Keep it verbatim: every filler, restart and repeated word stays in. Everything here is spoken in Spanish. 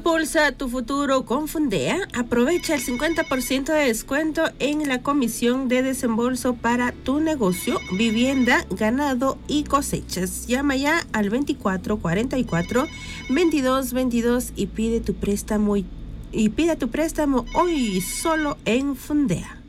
Impulsa tu futuro con Fundea. Aprovecha el cincuenta por ciento de descuento en la comisión de desembolso para tu negocio, vivienda, ganado y cosechas. Llama ya al veinticuatro cuarenta y cuatro veintidós veintidós y pide tu préstamo y, y pide tu préstamo hoy solo en Fundea.